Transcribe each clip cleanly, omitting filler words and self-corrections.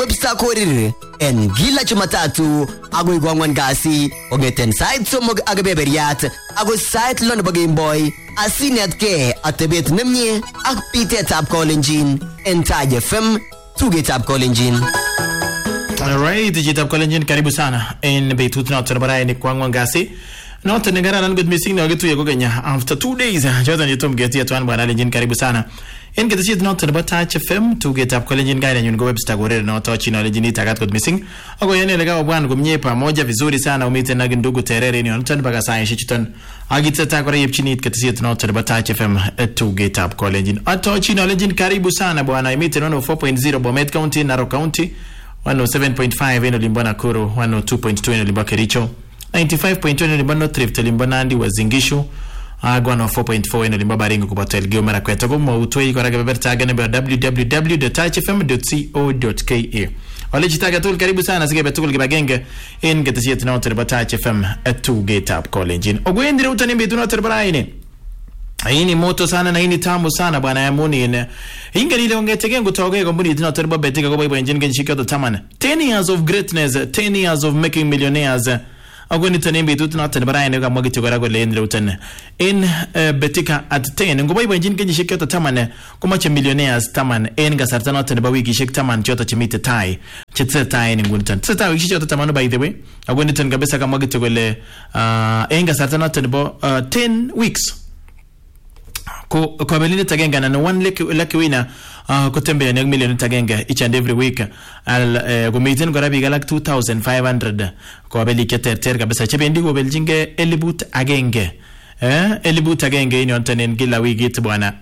Webster Korir en gila Jumatatu agoi gwangwan kasi ogeten site somog agabeberiat ago site lon bagim boy asinet ke atebet nemye ak pitet ab kolenjin en Taj FM tuget ab kolenjin. Alright, jitab kolenjin karibu sana en betut not bara ni kwangwan kasi not negara nan good missing na gitu yego Kenya after 2 days jodan yotom get yet one bana lenjin karibu sana en get sit not bara Taj FM to get up kolenjin guide nyun go Webster gore na to chino lenjin tagat good missing ago yene lega bwana gumnye pamoja vizuri sana umite na ndugu terere ni on baga sai shichiton agitsa takore yepchini get sit not bara Taj FM to get up kolenjin ato chino lenjin karibu sana bwana imite no 4.0 Bomet County Narok County 107.5 eno Limbana Kuru 102.2 eno Limbana Kericho 95.2 eno Limbana Thrift Limbana Andi Wazingishu 104.4 eno Limbana Baringo kupato Elgeyo Marakwet Gomo utoi kwa beberta gane ba www.tajfm.co.ke wale jitaga tul karibu sana sige betul gibagenge en getasiya tinoter ba Taj FM to get up college ogwendire utanimbe tunoter baraine. Hii moto sana na hii tamu sana bwana ya muni ine. Ingani ile ongetege ngutoge kombuni tunaterba betika kwa baiba engine genshika to tamana. 10 years of greatness, 10 years of making millionaires. Agoni tanembe tu tunaterba ine kama gitogora ko lendre utane. In betika at 10 ngo baiba engine genshika to tamana kuma cha millionaires tamana en gasarta na tenba wiki shik tamana chota chimite tai. Chitse tai ni nguntan. Tseta wiki chota tamana by the way. Agoni tan kabisa kama gitogole en gasarta na tenba 10 weeks. Kwa Belinda Tagenga na one lucky winner kutembea na million Tagenga each and every week gumiten gorabi galak 2500 kwa Belika terter kabisa chebendi go Beljinge elibut agenge elibut agenge ni ontanen gila wiki bwana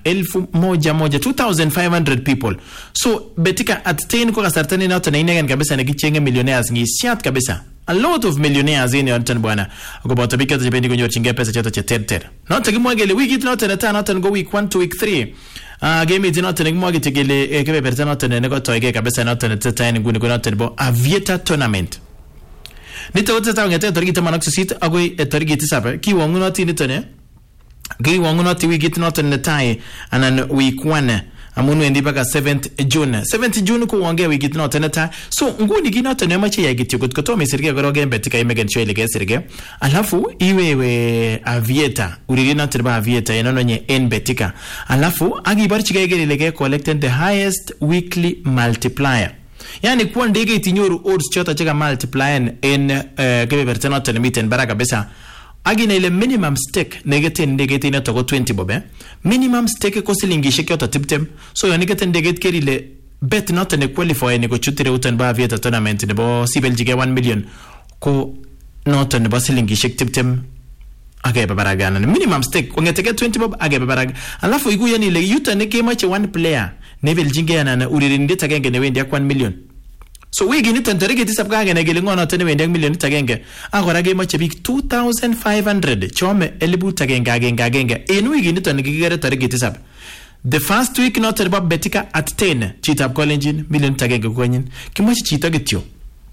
1100 people so betika at 10 kwa sartani na ontanen kabisa na kichenge millionaires ngi siat kabisa. A lot of millionaires in Anton bwana akobota bika chebendi kunyo chinge pesa chota cha terter not kimwagele wiki not na not go week 1 to week 3 game it not ngimwage tegele kebe perta not ne ko toige kabisa not na tata ni nguni ko not bo aviator tournament nitawata ngete torigita manax sit agoi torigita sapa ki wangu not ni tone gi wangu not wiki not na tai anan week 1 amunu endi baka 7th June ko wange wiki not na so nguni gi not na machi ya gityo ko me sirge goro gembe tika imegen chwele ge sirge alafu iwewe aviator urigi not ba aviator enono nye en betika alafu agi barchi ge lege collected the highest weekly multiplier yani kwa ndege itinyoru odds chota chega multiplier en gebe bertena telemiten baraka besa agi na ile minimum stake negete ndege na togo 20 bobe minimum stake ko silingishe kyoto tiptem so yani gete ndege kerile bet not ne qualify ne ko chutire utan ba aviator tournament ne bo sibeljige 1 million ko not ne ba silingishe tiptem age babaragana minimum stake ongeteke 20 bob age babaraga alafu igu yani ile yuta ne kema che one player ne beljinge yana na uririnde tagenge ne wendi 1 million so we gini tantarige tisapkage na gelingo na tene wende million tagenge agora ge mache big 2500 chome elibu tagenge agenge enu gini tanigigere tarige tisap the first week not about betika at 10 chitap kolenjin million tagenge kwenyin kimochi chita getyo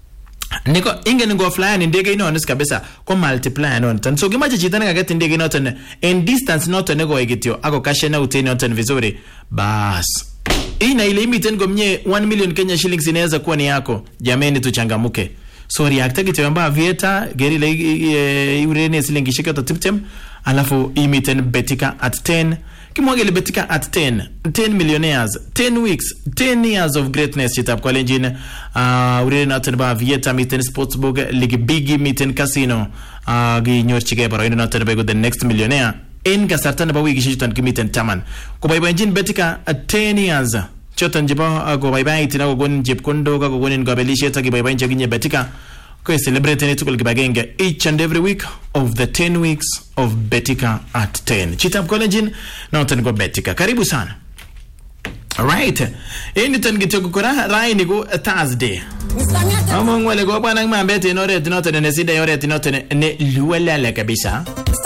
niko ingene go fly ni ndege ino onis kabisa ko multiply no tan so gimache chita nga gete ndege ino tan in distance not nego egetyo ako kashe na uteni on tan vizuri bas ina ile limit ngomnye 1 million Kenya shillings inaweza kuwa ni yako jameni tuchangamuke so react kitamba aviator geri le urene silingi shika tiptem alafu imiten betika at 10 kimwagele betika at 10 millionaires 10 weeks 10 years of greatness chitap kwa lenjine urene na tenba aviator miten sportsbook league big miten casino gi nyorchige baro ina na tenba go the next millionaire en gasartana ba wigi shitan kimiten taman ko bay engine betika at 10 years chotan jiba go bay itina go gon jib kondo go gonin go belishe ta gi bay nje betika ko celebrate ne tukul gibagenge each and every week of the 10 weeks of betika at 10 chitap college na utan go betika karibu sana. Alright eni tan gitoko kora rai ni go Thursday among wale go bana ngambete no ret no tene sida yore tino tene ne luwelele kabisa